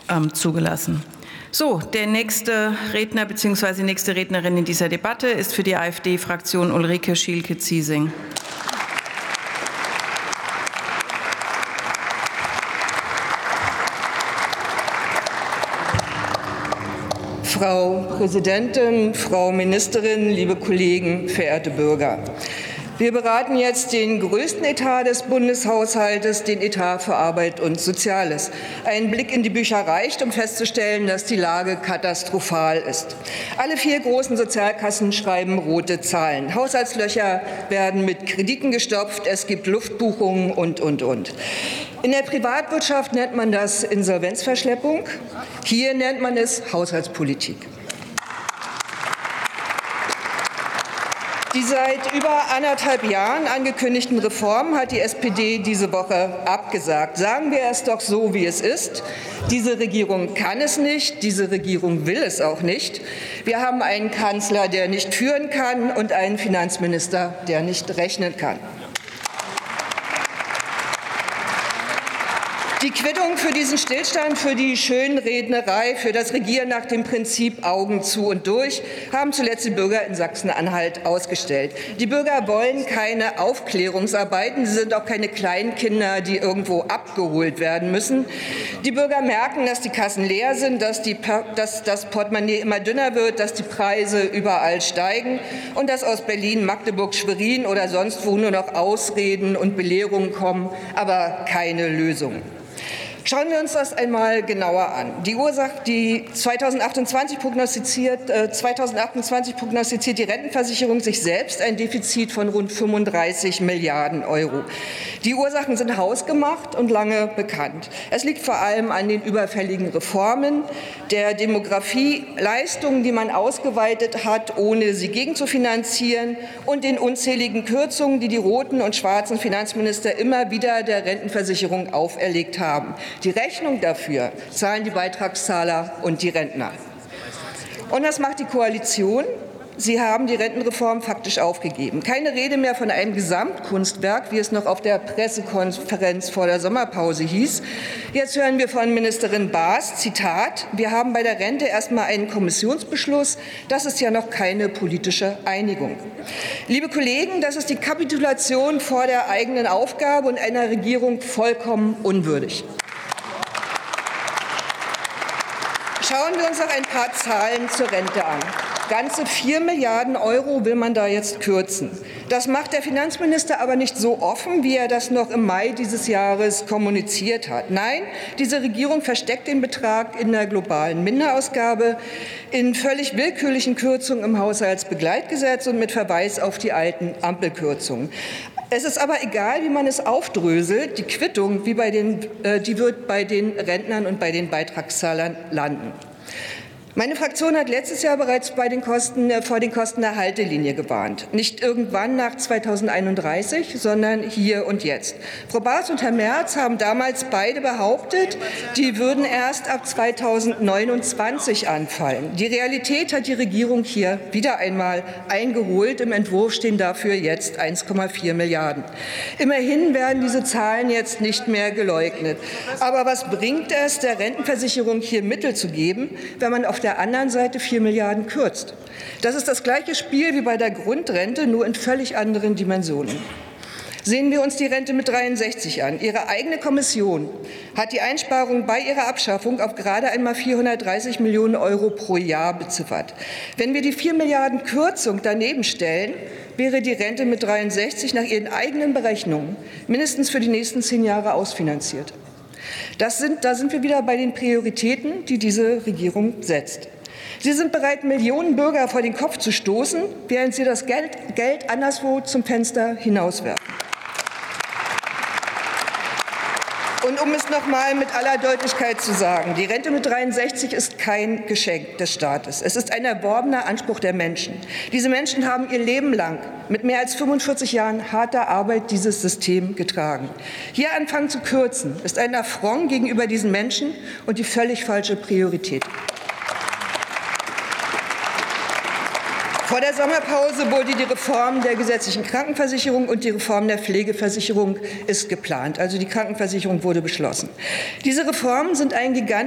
zugelassen. So, der nächste Redner bzw. nächste Rednerin in dieser Debatte ist für die AfD-Fraktion Ulrike Schielke-Ziesing. Frau Präsidentin, Frau Ministerin, liebe Kollegen, verehrte Bürger! Wir beraten jetzt den größten Etat des Bundeshaushaltes, den Etat für Arbeit und Soziales. Ein Blick in die Bücher reicht, um festzustellen, dass die Lage katastrophal ist. Alle 4 großen Sozialkassen schreiben rote Zahlen. Haushaltslöcher werden mit Krediten gestopft, es gibt Luftbuchungen und. In der Privatwirtschaft nennt man das Insolvenzverschleppung. Hier nennt man es Haushaltspolitik. Die seit über 1,5 Jahren angekündigten Reformen hat die SPD diese Woche abgesagt. Sagen wir es doch so, wie es ist. Diese Regierung kann es nicht, diese Regierung will es auch nicht. Wir haben einen Kanzler, der nicht führen kann, und einen Finanzminister, der nicht rechnen kann. Die Quittung für diesen Stillstand, für die Schönrednerei, für das Regieren nach dem Prinzip Augen zu und durch, haben zuletzt die Bürger in Sachsen-Anhalt ausgestellt. Die Bürger wollen keine Aufklärungsarbeiten, sie sind auch keine Kleinkinder, die irgendwo abgeholt werden müssen. Die Bürger merken, dass die Kassen leer sind, dass das Portemonnaie immer dünner wird, dass die Preise überall steigen und dass aus Berlin, Magdeburg, Schwerin oder sonst wo nur noch Ausreden und Belehrungen kommen, aber keine Lösungen. Schauen wir uns das einmal genauer an. Die 2028 prognostiziert die Rentenversicherung sich selbst ein Defizit von rund 35 Milliarden €. Die Ursachen sind hausgemacht und lange bekannt. Es liegt vor allem an den überfälligen Reformen, der Demografieleistungen, die man ausgeweitet hat, ohne sie gegenzufinanzieren, und den unzähligen Kürzungen, die die roten und schwarzen Finanzminister immer wieder der Rentenversicherung auferlegt haben. Die Rechnung dafür zahlen die Beitragszahler und die Rentner. Und das macht die Koalition. Sie haben die Rentenreform faktisch aufgegeben. Keine Rede mehr von einem Gesamtkunstwerk, wie es noch auf der Pressekonferenz vor der Sommerpause hieß. Jetzt hören wir von Ministerin Baas, Zitat: Wir haben bei der Rente erst mal einen Kommissionsbeschluss. Das ist ja noch keine politische Einigung. Liebe Kollegen, das ist die Kapitulation vor der eigenen Aufgabe und einer Regierung vollkommen unwürdig. Schauen wir uns noch ein paar Zahlen zur Rente an. Ganze 4 Milliarden € will man da jetzt kürzen. Das macht der Finanzminister aber nicht so offen, wie er das noch im Mai dieses Jahres kommuniziert hat. Nein, diese Regierung versteckt den Betrag in der globalen Minderausgabe, in völlig willkürlichen Kürzungen im Haushaltsbegleitgesetz und mit Verweis auf die alten Ampelkürzungen. Es ist aber egal, wie man es aufdröselt, die Quittung die wird bei den Rentnern und bei den Beitragszahlern landen. Meine Fraktion hat letztes Jahr bereits vor den Kosten der Haltelinie gewarnt. Nicht irgendwann nach 2031, sondern hier und jetzt. Frau Baas und Herr Merz haben damals beide behauptet, die würden erst ab 2029 anfallen. Die Realität hat die Regierung hier wieder einmal eingeholt. Im Entwurf stehen dafür jetzt 1,4 Milliarden. Immerhin werden diese Zahlen jetzt nicht mehr geleugnet. Aber was bringt es, der Rentenversicherung hier Mittel zu geben, wenn man auf der anderen Seite 4 Milliarden kürzt? Das ist das gleiche Spiel wie bei der Grundrente, nur in völlig anderen Dimensionen. Sehen wir uns die Rente mit 63 an. Ihre eigene Kommission hat die Einsparung bei ihrer Abschaffung auf gerade einmal 430 Millionen € pro Jahr beziffert. Wenn wir die 4 Milliarden Kürzung daneben stellen, wäre die Rente mit 63 nach ihren eigenen Berechnungen mindestens für die nächsten 10 Jahre ausfinanziert. Da sind wir wieder bei den Prioritäten, die diese Regierung setzt. Sie sind bereit, Millionen Bürger vor den Kopf zu stoßen, während sie das Geld anderswo zum Fenster hinauswerfen. Und um es noch mal mit aller Deutlichkeit zu sagen, die Rente mit 63 ist kein Geschenk des Staates. Es ist ein erworbener Anspruch der Menschen. Diese Menschen haben ihr Leben lang mit mehr als 45 Jahren harter Arbeit dieses System getragen. Hier anfangen zu kürzen, ist ein Affront gegenüber diesen Menschen und die völlig falsche Priorität. Vor der Sommerpause wurde die Reform der gesetzlichen Krankenversicherung und die Reform der Pflegeversicherung ist geplant. Also die Krankenversicherung wurde beschlossen. Diese Reformen sind ein